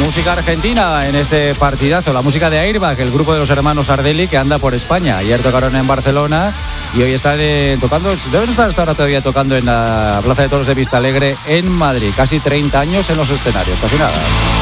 música argentina en este partidazo, la música de Airbag, el grupo de los hermanos Ardelli que anda por España. Ayer tocaron en Barcelona y hoy están tocando, deben estar hasta ahora todavía tocando en la Plaza de Toros de Vistalegre en Madrid. Casi 30 años en los escenarios, casi nada.